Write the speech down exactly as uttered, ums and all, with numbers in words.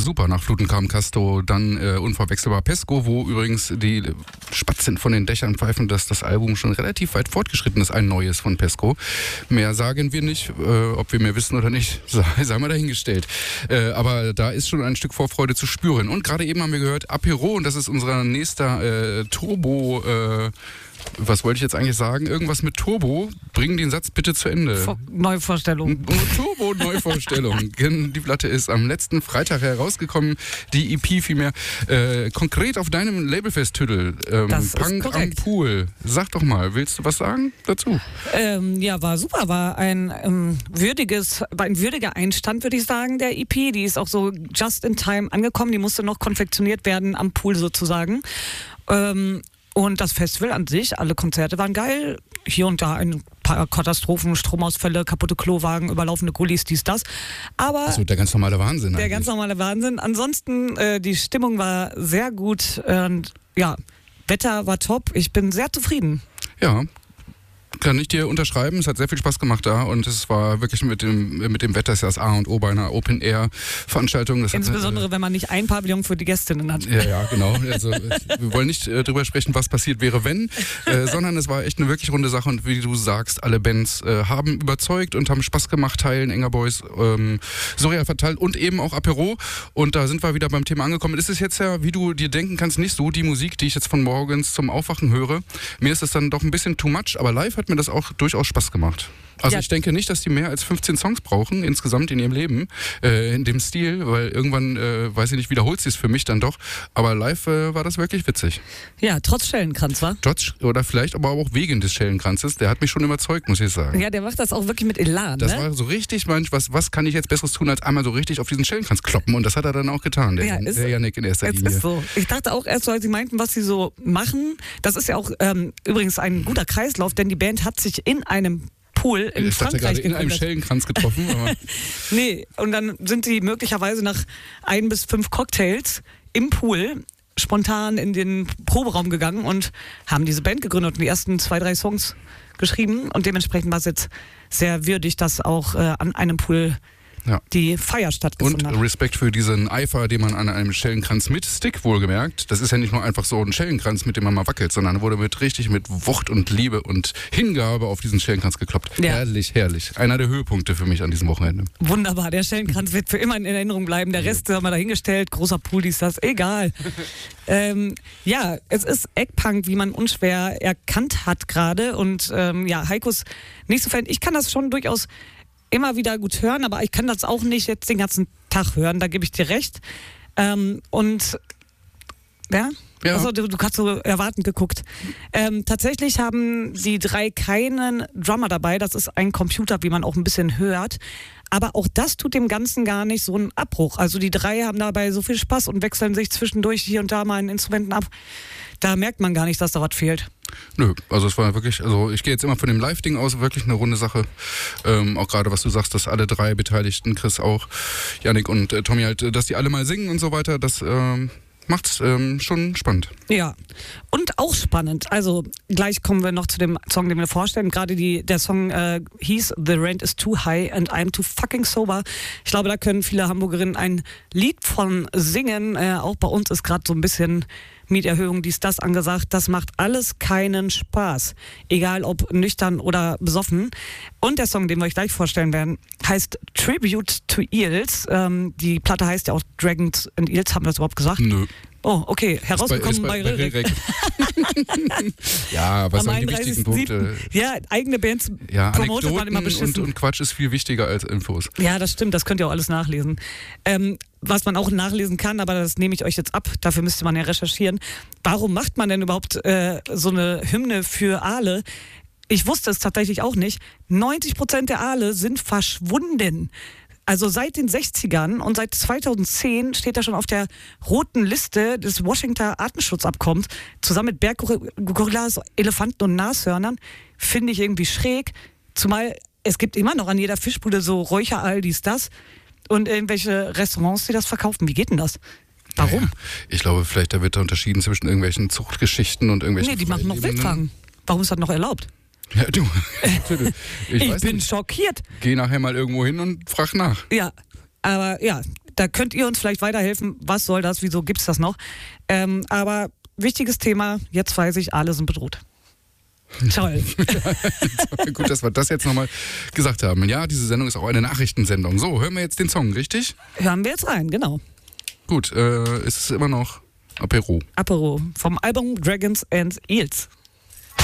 super. Nach Fluten kam Casto, dann äh, unverwechselbar Pesco, wo übrigens die Spatzen von den Dächern pfeifen, dass das Album schon relativ weit fortgeschritten ist, ein neues von Pesco. Mehr sagen wir nicht, äh, ob wir mehr wissen oder nicht, sei, sei mal dahingestellt. Äh, aber da ist schon ein Stück Vorfreude zu spüren. Und gerade eben haben wir gehört, Apero, und das ist unser nächster äh, Turbo, äh, was wollte ich jetzt eigentlich sagen? Irgendwas mit Turbo. Bring den Satz bitte zu Ende. Vor- Neuvorstellung. Turbo Neuvorstellung. Die Platte ist am letzten Freitag herausgekommen. Die E P vielmehr. Äh, konkret auf deinem Labelfest-Titel. Ähm, Das ist Punk am korrekt. Pool. Sag doch mal, willst du was sagen dazu? Ähm, ja, war super, war ein ähm, würdiges, war ein würdiger Einstand, würde ich sagen, der E P. Die ist auch so just in time angekommen. Die musste noch konfektioniert werden am Pool sozusagen. Ähm, Und das Festival an sich, alle Konzerte waren geil. Hier und da ein paar Katastrophen, Stromausfälle, kaputte Klowagen, überlaufende Gullis, dies, das. Aber Also der ganz normale Wahnsinn. der eigentlich. ganz normale Wahnsinn. Ansonsten, äh, die Stimmung war sehr gut. Und ja, Wetter war top. Ich bin sehr zufrieden. Ja. Kann ich dir unterschreiben. Es hat sehr viel Spaß gemacht da und es war wirklich mit dem, mit dem Wetter ist ja das A und O bei einer Open-Air-Veranstaltung. Das hat, Insbesondere, äh, wenn man nicht ein Pavillon für die Gästinnen hat. Ja, ja, genau. Also, wir wollen nicht äh, drüber sprechen, was passiert wäre, wenn, äh, sondern es war echt eine wirklich runde Sache und wie du sagst, alle Bands äh, haben überzeugt und haben Spaß gemacht, Teilen, Enger Boys, ähm, Surreal verteilt und eben auch Apero. Und da sind wir wieder beim Thema angekommen. Es ist jetzt ja, wie du dir denken kannst, nicht so die Musik, die ich jetzt von morgens zum Aufwachen höre. Mir ist es dann doch ein bisschen too much, aber live hat mir das auch durchaus Spaß gemacht. Also Ja. ich denke nicht, dass die mehr als fünfzehn Songs brauchen insgesamt in ihrem Leben, äh, in dem Stil, weil irgendwann, äh, weiß ich nicht, wiederholt sie es für mich dann doch. Aber live äh, war das wirklich witzig. Ja, trotz Schellenkranz, wa? Trotz, oder vielleicht aber auch wegen des Schellenkranzes, der hat mich schon überzeugt, muss ich sagen. Ja, der macht das auch wirklich mit Elan, Das ne? war so richtig, manch, was, was kann ich jetzt Besseres tun, als einmal so richtig auf diesen Schellenkranz kloppen? Und das hat er dann auch getan, der, Ja, ist- der Yannick in erster Es Linie. ist so. Ich dachte auch erst so, als sie meinten, was sie so machen. Das ist ja auch ähm, übrigens ein guter Kreislauf, denn die Band hat sich in einem Pool in Ich dachte Frankreich gerade in einem gegründet. Schellenkranz getroffen. Aber Nee, und dann sind sie möglicherweise nach ein bis fünf Cocktails im Pool spontan in den Proberaum gegangen und haben diese Band gegründet und die ersten zwei, drei Songs geschrieben. Und dementsprechend war es jetzt sehr würdig, dass auch äh, an einem Pool ja. die Feier stattgefunden Und hat. Respekt für diesen Eifer, den man an einem Schellenkranz mit Stick wohlgemerkt. Das ist ja nicht nur einfach so ein Schellenkranz, mit dem man mal wackelt, sondern wurde mit richtig mit Wucht und Liebe und Hingabe auf diesen Schellenkranz gekloppt. Ja. Herrlich, herrlich. Einer der Höhepunkte für mich an diesem Wochenende. Wunderbar, der Schellenkranz wird für immer in Erinnerung bleiben. Der Rest haben wir dahingestellt, großer Pool, dies, das, egal. ähm, ja, es ist Eggpunk, wie man unschwer erkannt hat gerade. Und ähm, ja, Heiko ist nicht so Fan. Ich kann das schon durchaus immer wieder gut hören, aber ich kann das auch nicht jetzt den ganzen Tag hören, da gebe ich dir recht. Ähm, und ja? Ja. Also, du, du hast so erwartend geguckt. Ähm, tatsächlich haben die drei keinen Drummer dabei. Das ist ein Computer, wie man auch ein bisschen hört. Aber auch das tut dem Ganzen gar nicht so einen Abbruch. Also die drei haben dabei so viel Spaß und wechseln sich zwischendurch hier und da mal in Instrumenten ab. Da merkt man gar nicht, dass da was fehlt. Nö, also es war wirklich, also ich gehe jetzt immer von dem Live-Ding aus, wirklich eine runde Sache. Ähm, auch gerade, was du sagst, dass alle drei Beteiligten, Chris auch, Yannick und äh, Tommy halt, äh, dass die alle mal singen und so weiter, das ähm, macht's ähm, schon spannend. Ja, und auch spannend. Also gleich kommen wir noch zu dem Song, den wir vorstellen. Gerade die, der Song äh, hieß The Rent is Too High and I'm Too Fucking Sober. Ich glaube, da können viele Hamburgerinnen ein Lied von singen. Äh, auch bei uns ist gerade so ein bisschen Mieterhöhung, dies, das angesagt. Das macht alles keinen Spaß. Egal ob nüchtern oder besoffen. Und der Song, den wir euch gleich vorstellen werden, heißt Tribute to Eels. Ähm, die Platte heißt ja auch Dragons and Eels. Haben wir das überhaupt gesagt? Nö. Oh, okay. Herausgekommen bei, bei, bei Rilrek. Ja, was Am sind die wichtigen Punkte? einunddreißigsten Ja, eigene Bands Ja, promotet man immer Anekdoten beschissen. und, und Quatsch ist viel wichtiger als Infos. Ja, das stimmt, das könnt ihr auch alles nachlesen. Ähm, was man auch nachlesen kann, aber das nehme ich euch jetzt ab, dafür müsste man ja recherchieren. Warum macht man denn überhaupt äh, so eine Hymne für Aale? Ich wusste es tatsächlich auch nicht. neunzig Prozent der Aale sind verschwunden. Also seit den sechzigern und seit zweitausendzehn steht er schon auf der roten Liste des Washington Artenschutzabkommens, zusammen mit Berggorillas, Elefanten und Nashörnern. Finde ich irgendwie schräg. Zumal es gibt immer noch an jeder Fischbude so Räucheraal, dies, das. Und irgendwelche Restaurants, die das verkaufen. Wie geht denn das? Warum? Ja, ich glaube, vielleicht da wird da unterschieden zwischen irgendwelchen Zuchtgeschichten und irgendwelchen. Nee, die machen noch Freilebenden. Wildfang. Warum ist das noch erlaubt? Ja, du. Ich, Ich, weiß bin nicht. schockiert. Geh nachher mal irgendwo hin und frag nach. Ja, aber ja, Da könnt ihr uns vielleicht weiterhelfen. Was soll das? Wieso gibt's das noch? Ähm, aber wichtiges Thema. Jetzt weiß ich, alle sind bedroht. Toll. Gut, dass wir das jetzt nochmal gesagt haben. Ja, diese Sendung ist auch eine Nachrichtensendung. So, hören wir jetzt den Song, richtig? Hören wir jetzt rein, genau. Gut, äh, ist es immer noch Apero. Apero vom Album Dragons and Eels.